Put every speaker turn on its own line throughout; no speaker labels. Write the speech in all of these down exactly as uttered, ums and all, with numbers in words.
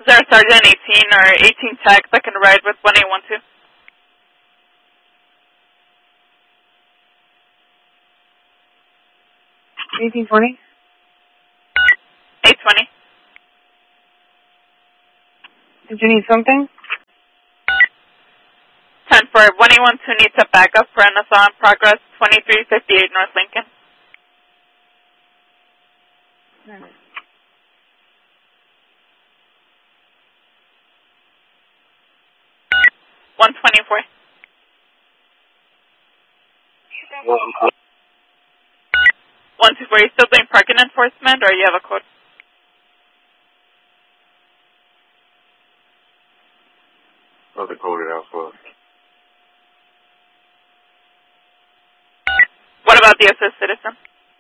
Is there a Sergeant eighteen or eighteen tech that can ride with one eight one two?
eighteen twenty?
eight twenty.
Did you need something?
ten for one eight one two needs a backup for an assault in progress, twenty-three fifty-eight North Lincoln.
Hmm.
one twenty-four. one two four, are you still doing parking enforcement or you have a code?
I'll decode it out for us.
What about the assist citizen?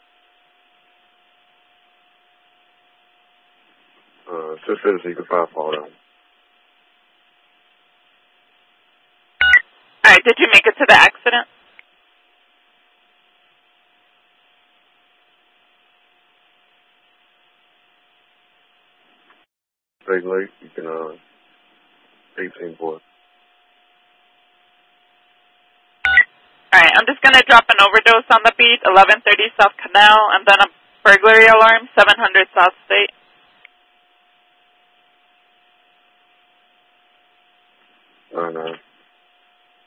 Uh, just citizen, you can find fall down.
Alright, did you make it to the accident?
Stay late, you can, uh, eighteen boy.
Alright, I'm just gonna drop an overdose on the beat, eleven thirty South Canal, and then a burglary alarm, seven hundred South State.
I know.